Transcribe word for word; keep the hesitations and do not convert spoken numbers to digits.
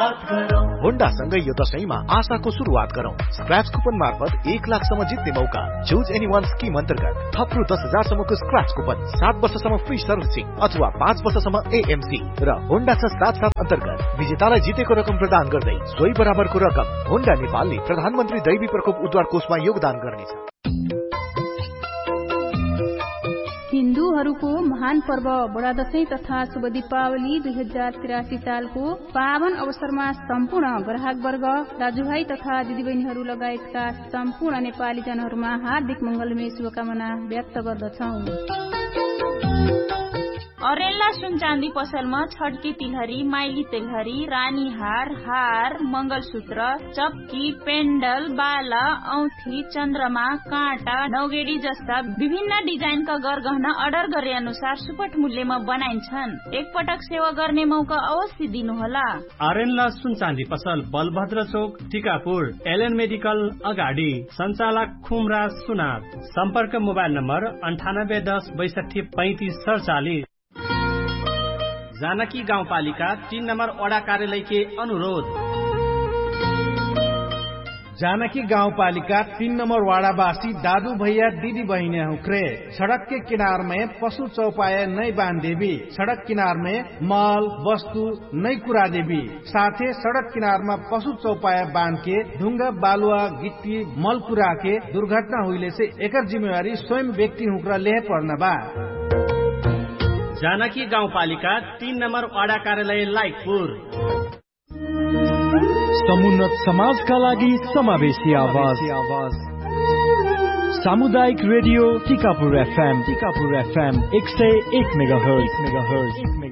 सुरुवात गरौँ। होन्डा सँगै यो दशैंमा आशाको सुरुवात गरौँ। स्क्रैच कुपन मार्फत एक लाखसम्म जित्ने मौका। चुज एनी वान स्किम अन्तर्गत थप रु दस हजारसम्मको स्क्रैच कुपन, सात वर्षसम्म फ्री सर्भिसिङ अथवा पाँच वर्षसम्म एएमसी र होन्डा छ सात सात अन्तर्गत विजेतालाई जितेको रकम प्रदान गर्दै सोही बराबरको रकम होन्डा नेपालले प्रधानमन्त्री दैवी प्रकोप उद्धार कोषमा योगदान गर्नेछ। हिन्दूहरूको महान पर्व बडा दशैं तथा शुभ दीपावली दुई हजार तिरासी सालको पावन अवसरमा सम्पूर्ण ग्राहकवर्ग, दाजुभाइ तथा दिदीबहिनीहरू लगायतका सम्पूर्ण नेपाली जनहरूमा हार्दिक मंगलमय शुभकामना व्यक्त गर्दछौं। अरेन्ला सुन चाँदी पसलमा छड्के तिलहरी, माइली तिलहरी, रानी हार, हार, मंगलसूत्र, चप्की, पेन्डल, बाला, औँठी, चन्द्रमा, काँटा, नौगेडी जस्ता विभिन्न डिजाइनका गरगहना अर्डर गरे अनुसार सुपट मूल्यमा बनाइन्छन्। एकपटक सेवा गर्ने मौका अवश्य दिनुहोला। अरेन्ला सुन चाँदी पसल बलभद्र चोक, टिकापुर, एलएन मेडिकल अगाडि, सञ्चालक खुमराज सुनार। सम्पर्क मोबाइल नम्बर अन्ठानब्बे दस बैसठी पैंतिस सडचालिस। जानकी गाउँपालिका तीन नम्बर वडा कार्यालय के अनुरोध। जानकी गाउँपालिका तीन नंबर वाड़ावासी दादू भैया दीदी बहने हुक्रे सड़क के किनार में पशु चौपाया नई बांध देवी, सड़क किनार में माल वस्तु नई कुरा देवी, साथे सड़क किनार में पशु चौपाया बांध के ढुंगा बालुआ गिट्टी मल कुरा के दुर्घटना हुईले से एकर जिम्मेवारी स्वयं व्यक्ति हुक्रा ले पर्न बा। जानकी गाउँपालिका तीन नम्बर वडा कार्यालय लाइकपुर। समुन्नत समाजका लागि समावेशी आवाज। सामुदायिक radio Tikapur FM, Tikapur FM एक सय एक मेगाहर्ज मेगाहर्ज